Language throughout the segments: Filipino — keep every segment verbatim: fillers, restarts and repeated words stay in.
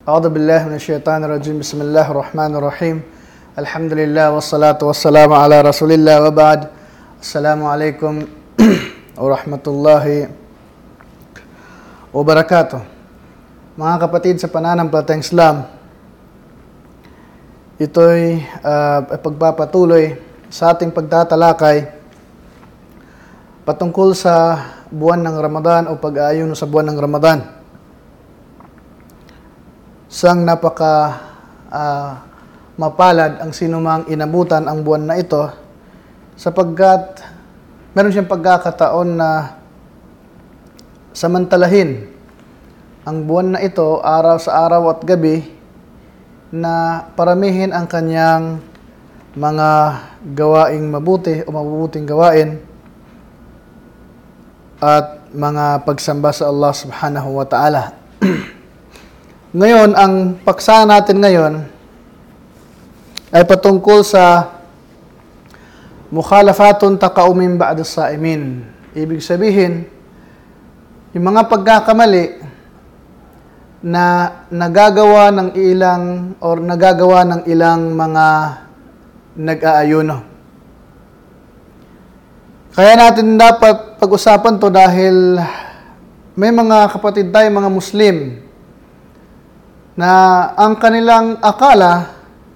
أعوذ بالله من الشيطان الرجيم بسم الله الرحمن الرحيم الحمد لله والصلاة والسلام على رسول الله وبعد السلام عليكم ورحمة الله وبركاته. Mga kapatid sa pananampalatayang Islam, ito'y uh, pagpapatuloy sa ating pagtatalakay patungkol sa buwan ng Ramadan o pag-aayon sa buwan ng Ramadan. Sang napaka uh, mapalad ang sinumang inabutan ang buwan na ito, sapagkat meron siyang pagkakataon na samantalahin ang buwan na ito araw sa araw at gabi na paramihin ang kanyang mga gawaing mabuti o mabubuting gawain at mga pagsamba sa Allah subhanahu wa ta'ala. Ngayon, ang paksa natin ngayon ay patungkol sa mukhalafatun taqa'u ba'da as-sa'imin. Ibig sabihin, yung mga pagkakamali na nagagawa ng ilang or nagagawa ng ilang mga nag-aayuno. Kaya natin dapat pag-usapan to dahil may mga kapatid tayo, mga Muslim, na ang kanilang akala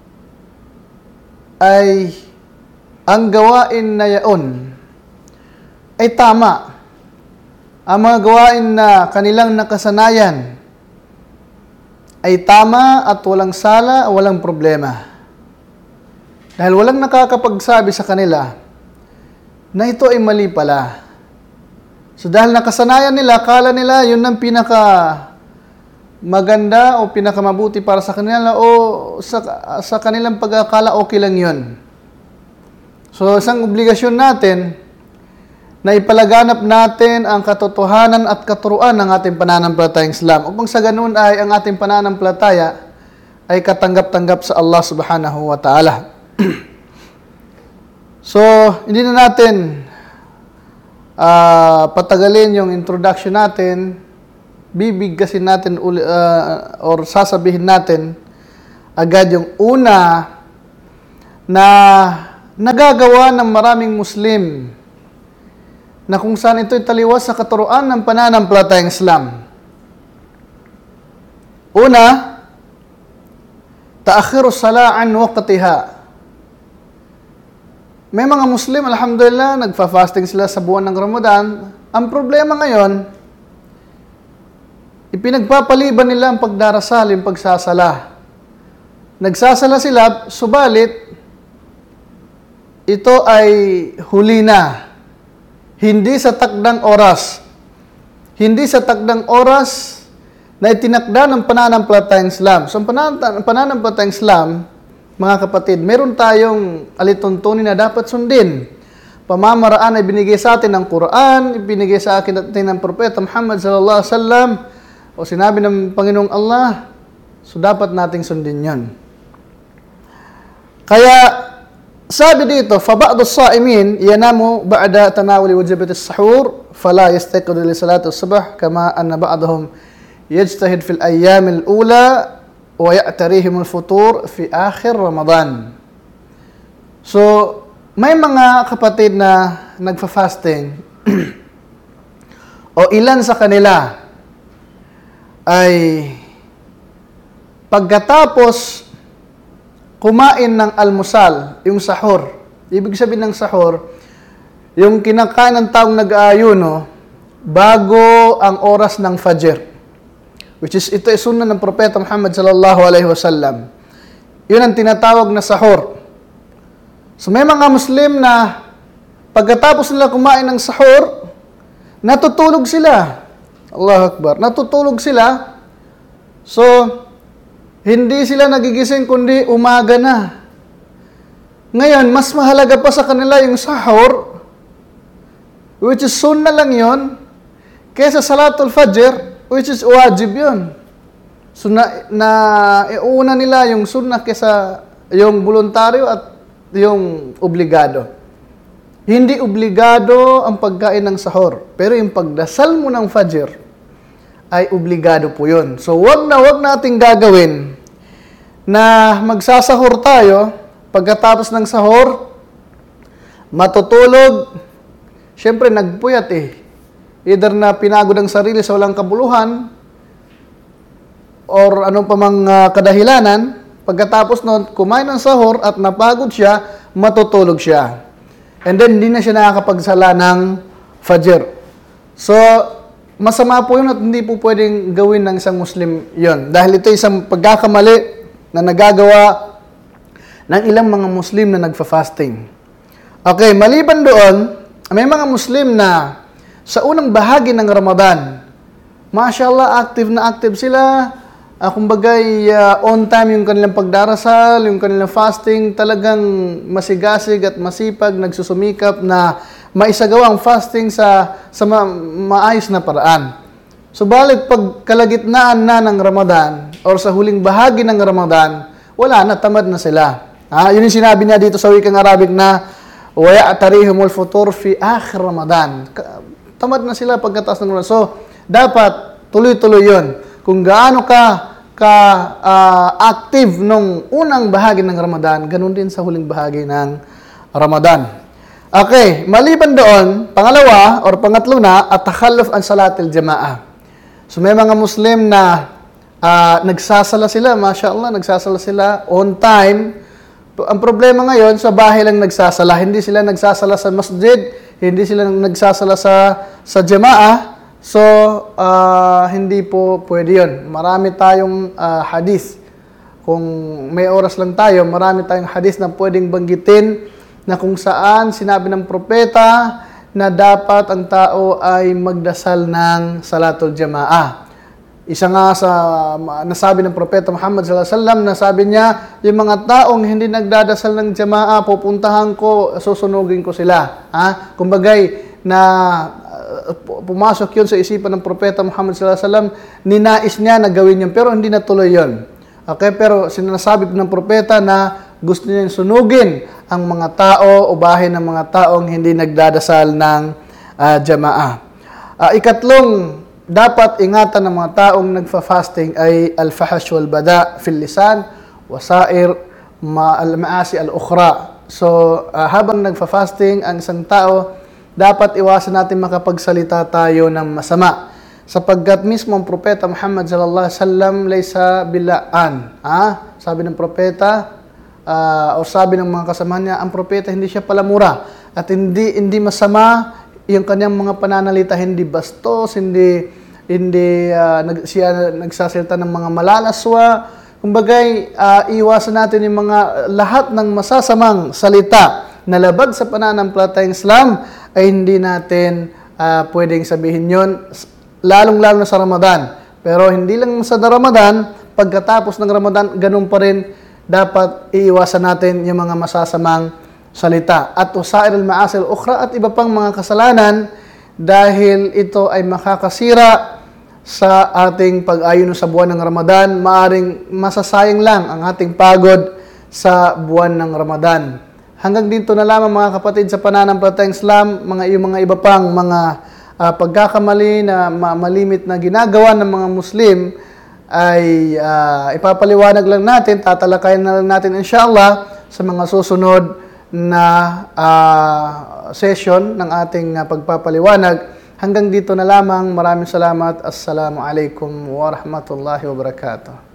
ay ang gawain na yaon ay tama. Ang mga gawain na kanilang nakasanayan ay tama at walang sala, walang problema. Dahil walang nakakapagsabi sa kanila na ito ay mali pala. So dahil nakasanayan nila, akala nila yun ang pinaka maganda o pinakamabuti para sa kanila o sa, sa kanilang pag-akala okay lang yun. So isang obligasyon natin na ipalaganap natin ang katotohanan at katuruan ng ating pananampalatayang Islam upang sa ganun ay ang ating pananampalataya ay katanggap-tanggap sa Allah subhanahu wa ta'ala. So, hindi na natin uh, patagalin yung introduction natin, bibigkasin natin uh, or sasabihin natin agad yung una na nagagawa ng maraming Muslim na kung saan ito'y taliwas sa katuruan ng pananampalatayang Islam. Una, ta'akhiru salah an waqtiha. May mga Muslim, alhamdulillah, nagfa-fasting sila sa buwan ng Ramadan. Ang problema ngayon, ipinagpapaliban nila ang pagdarasal, yung pagsasala. Nagsasala sila, subalit, ito ay huli na. Hindi sa takdang oras. Hindi sa takdang oras na itinakda ng pananampalatayang Islam. So, ang pananampalatayang Islam, mga kapatid, meron tayong alituntunin na dapat sundin. Pamamaraan ay binigay sa atin ng Quran, ibinigay sa atin ng Propeta Muhammad sallallahu alaihi wasallam, o sinabi ng Panginoong Allah, so dapat nating sundin yon. Kaya, sabi dito, فَبَعْضُ الصَّائِمِينَ يَنَامُ بَعْدَ تَنَاوُلِ وَجْبَةِ السَّحُورِ فَلَا يَسْتَيْقِظُ لِصَلَاةِ الصُّبْحِ كَمَا أَنَّ بَعْضَهُمْ يَجْتَهِدُ فِي الْأَيَّامِ الْأُولَى وَيَأْتَرِيهِمُ الْفُطُورُ فِي آخِرِ رَمَضَانِ. So, may mga kapatid na nagfa-fasting o ilan sa kanila ay pagkatapos kumain ng almusal, yung sahur. Ibig sabihin ng sahur, yung kinakain ng taong nag-aayuno bago ang oras ng Fajr. Which is, ito ay sunnah ng Propeta Muhammad sallallahu alaihi wasallam. Yun ang tinatawag na sahur. So may mga Muslim na pagkatapos nila kumain ng sahur, natutulog sila. Allahu Akbar. Natutulog sila. So, hindi sila nagigising kundi umaga na. Ngayon, mas mahalaga pa sa kanila yung sahur, which is sunnah lang yon, kaysa salatul fajr, which is wajib yon. So, na, na iuna nila yung sunnah kaysa yung voluntaryo at yung obligado. Hindi obligado ang pagkain ng sahur, pero yung pagdasal mo ng fajr ay obligado po yun. So, wag na wag nating gagawin na magsasahur tayo, pagkatapos ng sahur, matutulog, syempre nagpuyat eh. Either na pinagod ang sarili sa walang kabuluhan, or anong pa mang uh, kadahilanan, pagkatapos nun, kumain ng sahur at napagod siya, matutulog siya. And then, hindi na siya nakakapagsala ng fajr. So, masama po yun at hindi po pwedeng gawin ng isang Muslim yon. Dahil ito isang pagkakamali na nagagawa ng ilang mga Muslim na nagfa-fasting. Okay, maliban doon, may mga Muslim na sa unang bahagi ng Ramadan, mashallah, active na active sila. Uh, kumbagay, uh, on time yung kanilang pagdarasal, yung kanilang fasting, talagang masigasig at masipag, nagsusumikap na maisagawa ang fasting sa, sa ma- maayos na paraan. Subalit, pag kalagitnaan na ng Ramadan, or sa huling bahagi ng Ramadan, wala na, tamad na sila. Ah, yun yung sinabi niya dito sa wikang Arabic na, وَيَعْتَرِيهُمُ الْفُطُورُ فِي آخِرِ Ramadan. Tamad na sila pagkatapos ng Ramadan. So, dapat tuloy-tuloy yun. Kung gaano ka ka uh, active nung unang bahagi ng Ramadan, ganun din sa huling bahagi ng Ramadan. Okay, maliban doon, pangalawa or pangatlo na, at-takhalluf an salatil jama'ah. So may mga Muslim na uh, nagsasala sila, mashallah, nagsasala sila on time. Ang problema ngayon, sa bahay lang nagsasala, hindi sila nagsasala sa masjid, hindi sila nagsasala sa sa jama'ah. So, uh, hindi po pwede yun. Marami tayong uh, hadith. Kung may oras lang tayo, marami tayong hadith na pwedeng banggitin na kung saan sinabi ng propeta na dapat ang tao ay magdasal ng salatul jama'ah. Isa nga sa nasabi ng propeta Muhammad sallallahu alaihi wasallam, nasabi niya, yung mga taong hindi nagdadasal ng jama'ah, pupuntahan ko, susunugin ko sila. Ha? Kumbagay, na pumasok yun sa isipan ng propeta Muhammad sallallahu alaihi wasallam, ninais niya na gawin yun, pero hindi natuloy yun. Okay, pero sinasabi ng propeta na gusto niya sunugin ang mga tao o bahay ng mga taong hindi nagdadasal ng uh, jama'ah. Uh, ikatlong dapat ingatan ng mga taong nagfa-fasting ay al-fahash wal bada fil lisan wasair ma al-maasi al-ukhra. So, uh, habang nagfa-fasting ang isang tao, dapat iwasan natin makapagsalita tayo ng masama. Sapagkat mismo ang propeta Muhammad sallallahu alaihi wasallam laysa bilaan. Ah, sabi ng propeta, uh, o sabi ng mga kasama niya, ang propeta hindi siya palamura at hindi hindi masama yung kanyang mga pananalita, hindi bastos, hindi hindi uh, nag, siya nagsasalita ng mga malalaswa. Kumbagay, uh, iwasan natin yung mga lahat ng masasamang salita na labag sa pananampalatayang Islam ay hindi natin uh, pwedeng sabihin yon, lalong-lalo na sa Ramadan. Pero hindi lang sa Ramadan, pagkatapos ng Ramadan, ganun pa rin dapat iiwasan natin yung mga masasamang salita. At usair al-ma'asil ukhra at iba pang mga kasalanan dahil ito ay makakasira sa ating pag-ayuno sa buwan ng Ramadan. Maaring masasayang lang ang ating pagod sa buwan ng Ramadan. Hanggang dito na lamang mga kapatid sa pananampalatayang Islam, mga yung mga iba pang mga uh, pagkakamali na malimit na ginagawa ng mga Muslim ay uh, ipapaliwanag lang natin, tatalakayin na lang natin inshallah sa mga susunod na uh, session ng ating uh, pagpapaliwanag. Hanggang dito na lamang, maraming salamat. Assalamu alaikum wa rahmatullahi wa barakatuh.